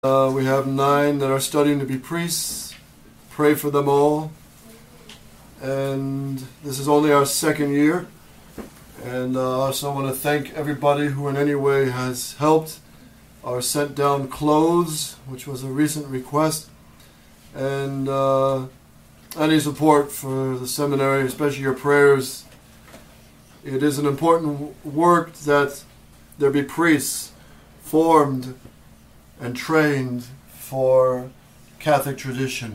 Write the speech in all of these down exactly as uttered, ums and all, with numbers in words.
Uh, we have nine that are studying to be priests. Pray for them all. And this is only our second year. And uh, I also want to thank everybody who in any way has helped or sent down clothes, which was a recent request. And uh, any support for the seminary, especially your prayers. It is an important work that there be priests formed and trained for Catholic tradition.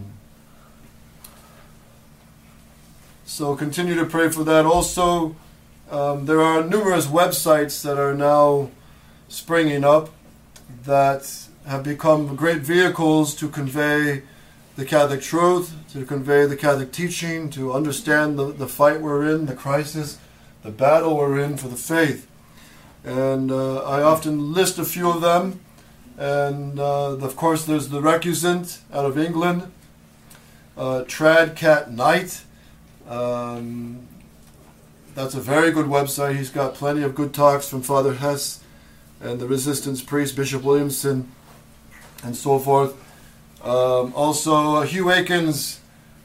So continue to pray for that. Also, um, there are numerous websites that are now springing up that have become great vehicles to convey the Catholic truth, to convey the Catholic teaching, to understand the, the fight we're in, the crisis, the battle we're in for the faith. And uh, I often list a few of them. And uh, of course there's the Recusant out of England, uh, Tradcat Knight. Um, that's a very good website. He's got plenty of good talks from Father Hess and the Resistance priest, Bishop Williamson, and so forth. Um, also, uh, Hugh Aiken's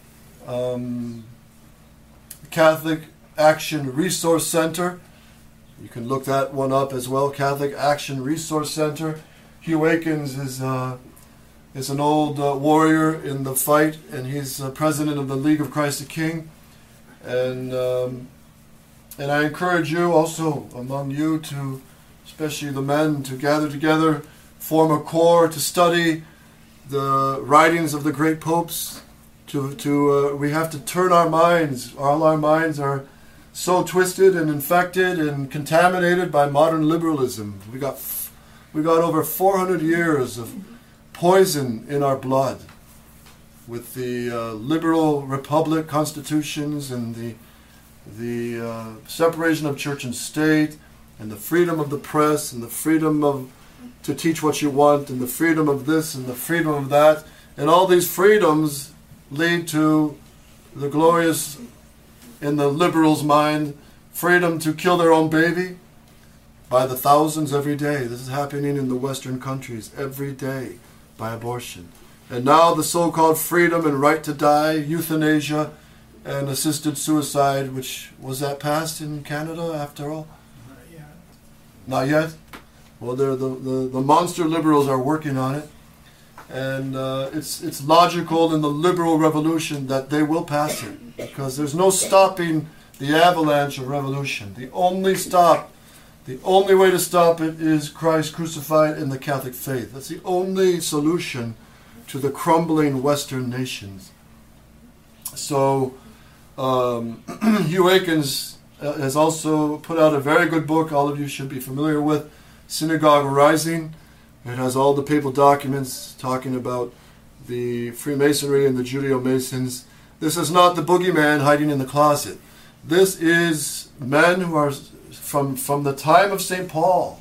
um, Catholic Action Resource Center. You can look that one up as well, Catholic Action Resource Center. Hugh Aikens is uh, is an old uh, warrior in the fight, and he's uh, president of the League of Christ the King. And um, and I encourage you also, among you, to, especially the men, to gather together, form a corps to study the writings of the great popes. To to uh, we have to turn our minds. All our minds are so twisted and infected and contaminated by modern liberalism. We got. We got over four hundred years of poison in our blood with the uh, liberal republic constitutions and the the uh, separation of church and state and the freedom of the press and the freedom of to teach what you want and the freedom of this and the freedom of that. And all these freedoms lead to the glorious, in the liberals' mind, freedom to kill their own baby by the thousands every day. This is happening in the Western countries every day by abortion. And now the so-called freedom and right to die, euthanasia, and assisted suicide, which was that passed in Canada after all? Not yet. Not yet? Well, they're the, the, the monster liberals are working on it. And uh, it's, it's logical in the liberal revolution that they will pass it, because there's no stopping the avalanche of revolution. The only stop The only way to stop it is Christ crucified in the Catholic faith. That's the only solution to the crumbling Western nations. So, um, Hugh Aikens uh, has also put out a very good book, all of you should be familiar with, Synagogue Rising. It has all the papal documents talking about the Freemasonry and the Judeo-Masons. This is not the boogeyman hiding in the closet. This is men who are From, from the time of Saint Paul,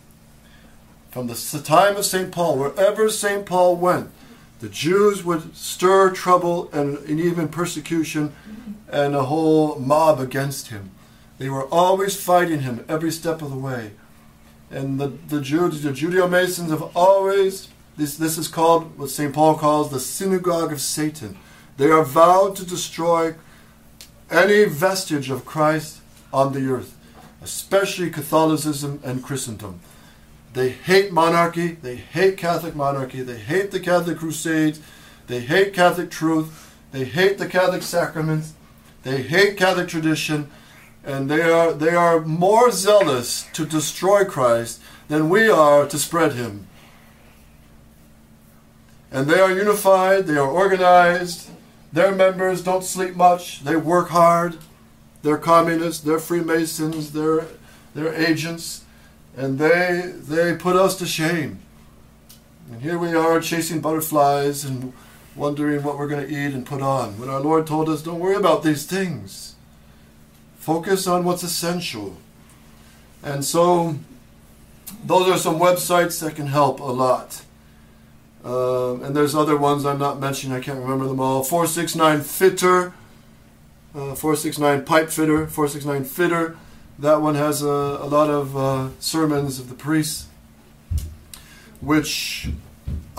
from the time of Saint Paul, wherever Saint Paul went, the Jews would stir trouble and, and even persecution and a whole mob against him. They were always fighting him every step of the way. And the, the Jews, the Judeo-Masons have always, this, this is called what Saint Paul calls the synagogue of Satan. They are vowed to destroy any vestige of Christ on the earth, especially Catholicism and Christendom. They hate monarchy, they hate Catholic monarchy, they hate the Catholic Crusades, they hate Catholic truth, they hate the Catholic sacraments, they hate Catholic tradition, and they are they are more zealous to destroy Christ than we are to spread him. And they are unified, they are organized, their members don't sleep much, they work hard. They're communists, they're Freemasons, they're, they're agents, and they, they put us to shame. And here we are chasing butterflies and wondering what we're going to eat and put on, when our Lord told us, don't worry about these things. Focus on what's essential. And so, those are some websites that can help a lot. Um, and there's other ones I'm not mentioning, I can't remember them all. four six nine Fitter. Uh, four six nine Pipe Fitter, four six nine Fitter. That one has a, a lot of uh, sermons of the priests, which